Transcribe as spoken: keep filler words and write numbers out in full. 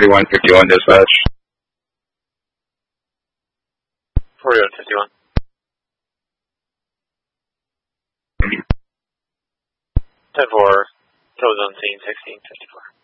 forty-one fifty-one dispatch. forty-one fifty-one. ten four, toes on scene, sixteen fifty-four.